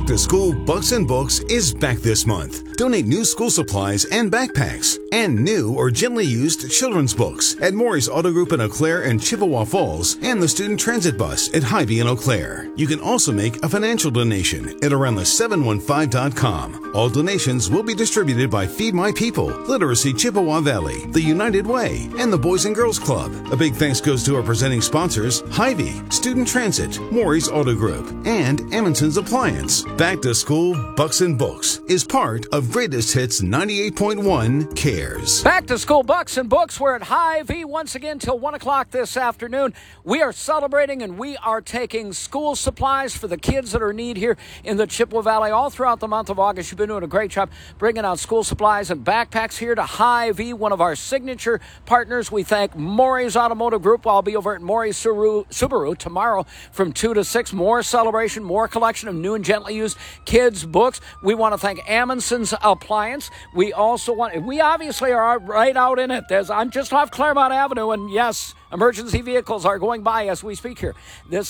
to School Bucks and Books is back this month. Donate new school supplies and backpacks and new or gently used children's books at Maury's Auto Group in Eau Claire and Chippewa Falls and the Student Transit Bus at Hy-Vee in Eau Claire. You can also make a financial donation at aroundthe715.com. All donations will be distributed by Feed My People, Literacy Chippewa Valley, the United Way, and the Boys and Girls Club. A big thanks goes to our presenting sponsors, Hy-Vee, Student Transit, Maury's Auto Group, and Amundsen's Appliance. Back to School Bucks and Books is part of Greatest Hits 98.1 Cares. Back to School Bucks and Books. We're at Hy-Vee once again till 1 o'clock this afternoon. We are celebrating and we are taking school supplies for the kids that are in need here in the Chippewa Valley all throughout the month of August. You've been doing a great job bringing out school supplies and backpacks here to Hy-Vee, one of our signature partners. We thank Maury's Automotive Group. I'll be over at Maury's Subaru tomorrow from 2 to 6. More celebration, more collection of new and gently used kids' books. We want to thank Amundsen's Appliance. We obviously are right out in it. I'm just off Claremont Avenue, and yes, emergency vehicles are going by as we speak here. It's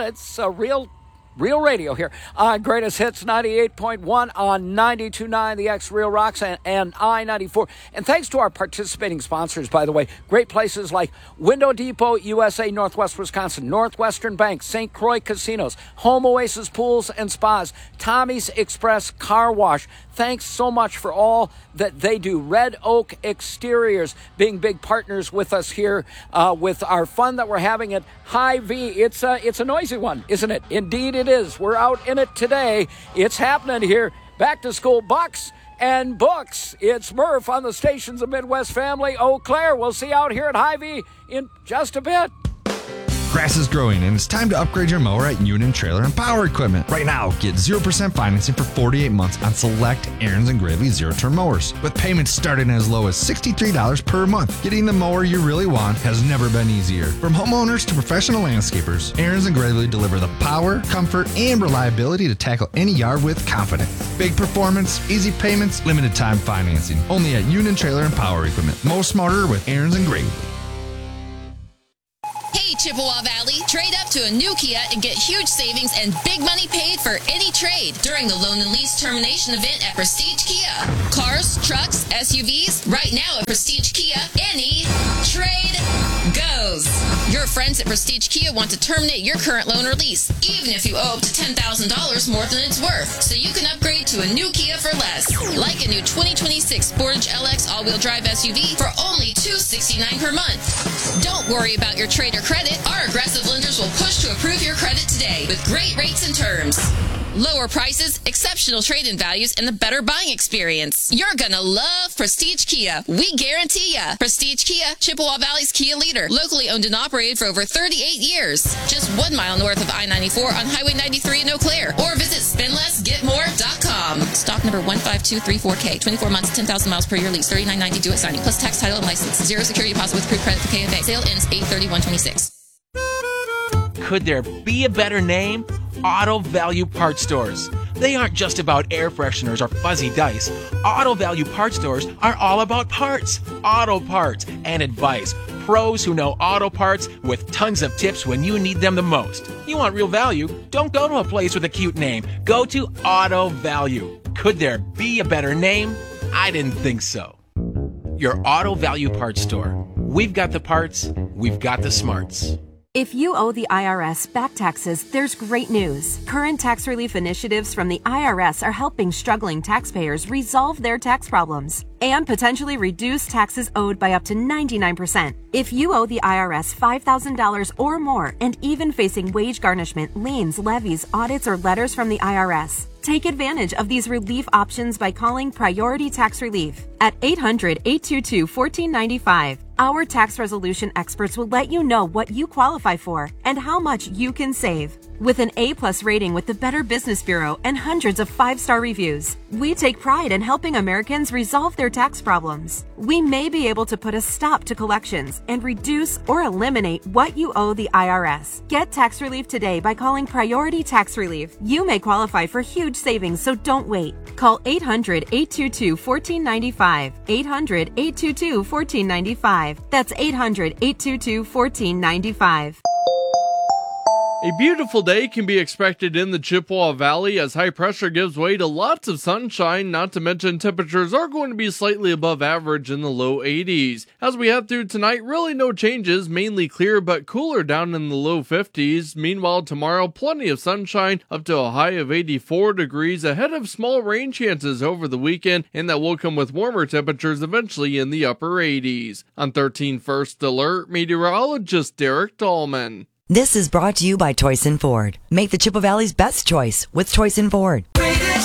a real radio here on Greatest Hits 98.1 on 92.9 The X Real Rocks and I-94. And thanks to our participating sponsors, by the way, great places like Window Depot USA, Northwest Wisconsin, Northwestern Bank, St. Croix Casinos, Home Oasis Pools and Spas, Tommy's Express Car Wash. Thanks so much for all that they do. Red Oak Exteriors being big partners with us here with our fun that we're having at Hy-Vee. It's a noisy one, isn't it? Indeed it is. We're out in it today. It's happening here. Back to School Bucks and Books. It's Murph on the stations of Midwest Family, Eau Claire. We'll see you out here at Hy-Vee in just a bit. Grass is growing and it's time to upgrade your mower at Union Trailer and Power Equipment. Right now, get 0% financing for 48 months on select Aaron's and Gravely zero-turn mowers, with payments starting as low as $63 per month. Getting the mower you really want has never been easier. From homeowners to professional landscapers, Aaron's and Gravely deliver the power, comfort, and reliability to tackle any yard with confidence. Big performance, easy payments, limited time financing. Only at Union Trailer and Power Equipment. Mow smarter with Aaron's and Gravely. Hey, Chippewa Valley, trade up to a new Kia and get huge savings and big money paid for any trade during the loan and lease termination event at Prestige Kia. Cars, trucks, SUVs, right now at Prestige Kia, any trade goes. Your friends at Prestige Kia want to terminate your current loan or lease, even if you owe up to $10,000 more than it's worth, so you can upgrade to a new Kia for less. Like a new 2026 Sportage LX all-wheel drive SUV for only $269 per month. Don't worry about your trade or credit. Our aggressive lenders will push to approve your credit today with great rates and terms. Lower prices, exceptional trade-in values, and the better buying experience. You're gonna love Prestige Kia. We guarantee ya. Prestige Kia, Chippewa Valley's Kia leader. Locally owned and operated for over 38 years. Just 1 mile north of I-94 on Highway 93 in Eau Claire. Or visit spendlessgetmore.com. Stock number 15234K. 24 months, 10,000 miles per year lease. $39.90 due at signing. Plus tax, title, and license. Zero security deposit with approved credit for KFA. Sale ends 8/31/26. Could there be a better name? Auto Value Parts Stores. They aren't just about air fresheners or fuzzy dice. Auto Value Parts Stores are all about parts, auto parts, and advice. Pros who know auto parts with tons of tips when you need them the most. You want real value? Don't go to a place with a cute name. Go to Auto Value. Could there be a better name? I didn't think so. Your Auto Value Parts Store. We've got the parts, we've got the smarts. If you owe the IRS back taxes, there's great news. Current tax relief initiatives from the IRS are helping struggling taxpayers resolve their tax problems and potentially reduce taxes owed by up to 99%. If you owe the IRS $5,000 or more and even facing wage garnishment, liens, levies, audits, or letters from the IRS, take advantage of these relief options by calling Priority Tax Relief at 800-822-1495. Our tax resolution experts will let you know what you qualify for and how much you can save. With an A+ rating with the Better Business Bureau and hundreds of 5-star reviews, we take pride in helping Americans resolve their tax problems. We may be able to put a stop to collections and reduce or eliminate what you owe the IRS. Get tax relief today by calling Priority Tax Relief. You may qualify for huge savings, so don't wait. Call 800-822-1495. 800-822-1495. That's 800-822-1495. A beautiful day can be expected in the Chippewa Valley as high pressure gives way to lots of sunshine, not to mention temperatures are going to be slightly above average in the low 80s. As we head through tonight, really no changes, mainly clear but cooler down in the low 50s. Meanwhile, tomorrow, plenty of sunshine up to a high of 84 degrees ahead of small rain chances over the weekend, and that will come with warmer temperatures eventually in the upper 80s. On 13 First Alert, meteorologist Derek Dahlman. This is brought to you by Toyson Ford. Make the Chippewa Valley's best choice with Toyson Ford.